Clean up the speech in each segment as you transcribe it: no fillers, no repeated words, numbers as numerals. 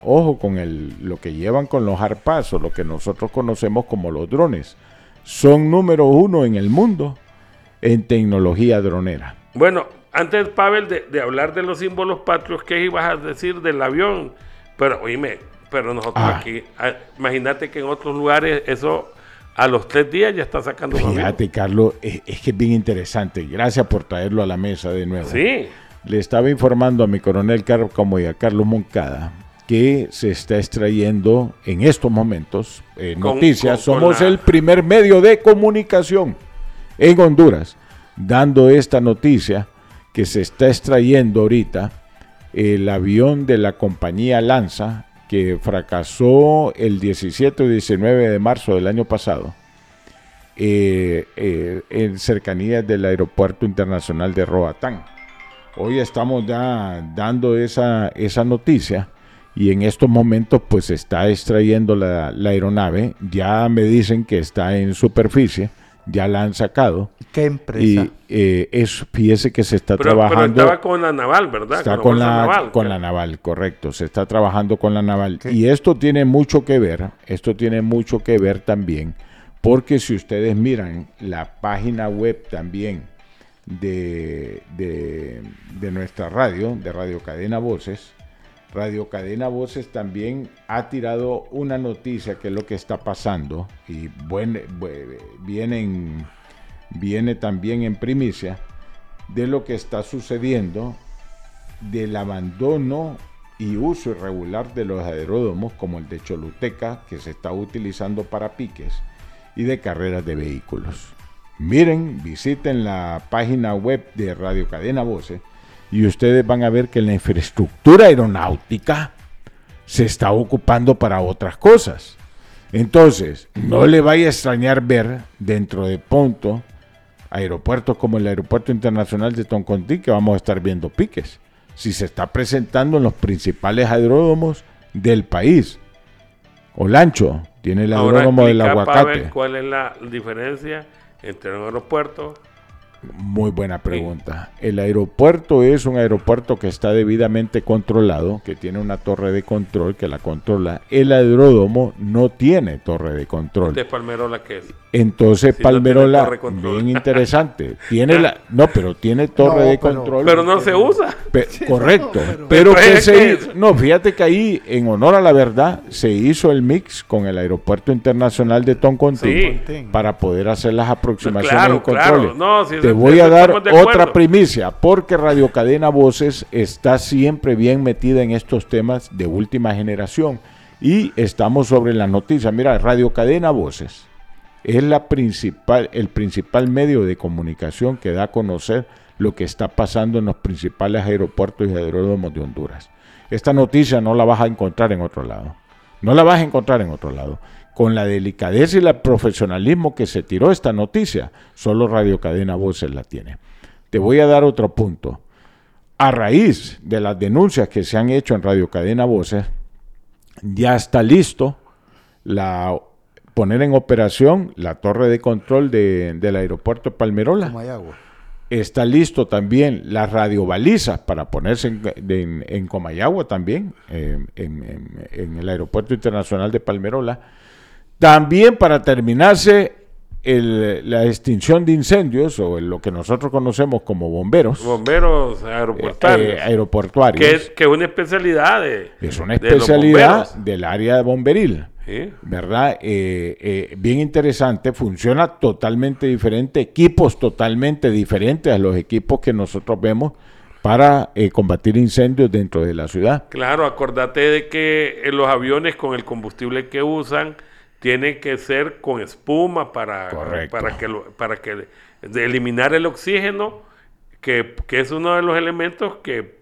Ojo con lo que llevan con los Harpas o lo que nosotros conocemos como los drones. Son número 1 en el mundo en tecnología dronera. Bueno, antes, Pavel, de hablar de los símbolos patrios, ¿qué ibas a decir del avión? Pero, oíme, pero nosotros aquí, imagínate que en otros lugares eso a los 3 días ya está sacando un avión. Fíjate, Carlos, es que es bien interesante. Gracias por traerlo a la mesa de nuevo. Sí. Le estaba informando a mi coronel Carlos como y a Carlos Moncada que se está extrayendo en estos momentos noticias. Somos el primer medio de comunicación en Honduras dando esta noticia que se está extrayendo ahorita el avión de la compañía Lanza que fracasó el 17 y 19 de marzo del año pasado en cercanías del Aeropuerto Internacional de Roatán. Hoy estamos ya dando esa noticia y en estos momentos pues se está extrayendo la aeronave. Ya me dicen que está en superficie, ya la han sacado. ¿Qué empresa? Y fíjese que se está trabajando. Pero estaba con la naval, ¿verdad? Está con la naval, correcto. Se está trabajando con la naval. ¿Qué? Y esto tiene mucho que ver también, porque si ustedes miran la página web también de nuestra radio, de Radio Cadena Voces también ha tirado una noticia que es lo que está pasando y viene también en primicia de lo que está sucediendo del abandono y uso irregular de los aeródromos como el de Choluteca, que se está utilizando para piques y de carreras de vehículos. Miren, visiten la página web de Radio Cadena Voces y ustedes van a ver que la infraestructura aeronáutica se está ocupando para otras cosas. Entonces, no le vaya a extrañar ver dentro de pronto aeropuertos como el Aeropuerto Internacional de Toncontín que vamos a estar viendo piques. Si se está presentando en los principales aeródromos del país. Olancho tiene el aeródromo del Aguacate. ¿Cuál es la diferencia entre un aeropuerto? Muy buena pregunta. El aeropuerto es un aeropuerto que está debidamente controlado, que tiene una torre de control que la controla. El aeródromo no tiene torre de control. ¿De Palmerola qué es? Entonces Si Palmerola, no bien interesante, tiene pero tiene torre de control. Pero no se usa. Correcto. Pero fíjate que ahí, en honor a la verdad, se hizo el mix con el Aeropuerto Internacional de Toncontín para poder hacer las aproximaciones y controles. No, si Te voy a dar otra primicia, porque Radio Cadena Voces está siempre bien metida en estos temas de última generación y estamos sobre la noticia. Mira, Radio Cadena Voces es el principal medio de comunicación que da a conocer lo que está pasando en los principales aeropuertos y aeródromos de Honduras. Esta noticia no la vas a encontrar en otro lado. No la vas a encontrar en otro lado. Con la delicadeza y el profesionalismo que se tiró esta noticia, solo Radio Cadena Voces la tiene. Te voy a dar otro punto. A raíz de las denuncias que se han hecho en Radio Cadena Voces, ya está listo poner en operación la torre de control del aeropuerto de Palmerola. Comayagua. Está listo también las radiobalizas para ponerse en Comayagua también, en el aeropuerto internacional de Palmerola. También para terminarse la extinción de incendios, o lo que nosotros conocemos como bomberos. Bomberos aeroportuarios. Aeroportuarios. Que es una especialidad es una especialidad del área bomberil. ¿Sí? ¿Verdad? Bien interesante, funciona totalmente diferente, equipos totalmente diferentes a los equipos que nosotros vemos para combatir incendios dentro de la ciudad. Claro, acordate de que los aviones con el combustible que usan tiene que ser con espuma para que de eliminar el oxígeno, que es uno de los elementos que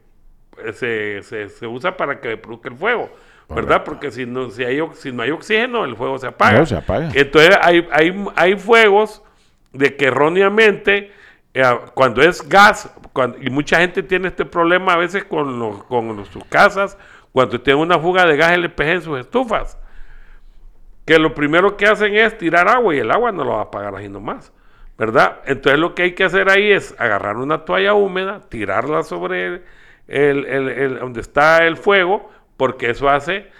se usa para que produzca el fuego, ¿verdad? Porque si no hay oxígeno, el fuego se apaga. No, se apaga. Entonces hay fuegos de que erróneamente, cuando es gas, y mucha gente tiene este problema a veces con sus casas, cuando tienen una fuga de gas LPG en sus estufas, que lo primero que hacen es tirar agua y el agua no lo va a apagar así nomás, ¿verdad? Entonces lo que hay que hacer ahí es agarrar una toalla húmeda, tirarla sobre donde está el fuego, porque eso hace